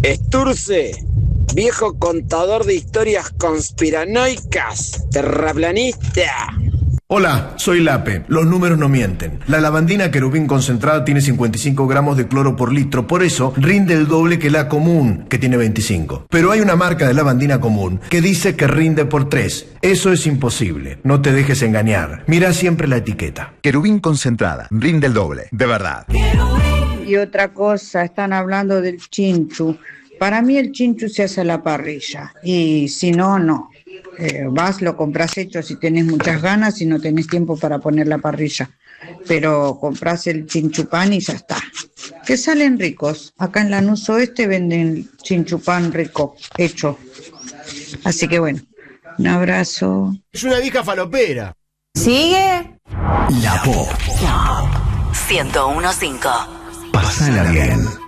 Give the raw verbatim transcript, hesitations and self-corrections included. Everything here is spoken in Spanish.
Sturce, viejo contador de historias conspiranoicas, terraplanista. Hola, soy Lape. Los números no mienten. La lavandina querubín concentrada tiene cincuenta y cinco gramos de cloro por litro, por eso rinde el doble que la común, que tiene veinticinco. Pero hay una marca de lavandina común que dice que rinde por tres. Eso es imposible. No te dejes engañar. Mira siempre la etiqueta. Querubín concentrada, rinde el doble, de verdad. Y otra cosa, están hablando del chinchu. Para mí el chinchu se hace a la parrilla, y si no, no. Eh, vas, lo compras hecho si tenés muchas ganas y no tenés tiempo para poner la parrilla, pero compras el chinchupán y ya está, que salen ricos. Acá en Lanús Oeste venden chinchupán rico hecho, así que bueno, un abrazo. Es una vieja falopera. ¿Sigue? La Pop ciento uno punto cinco. Pásala bien.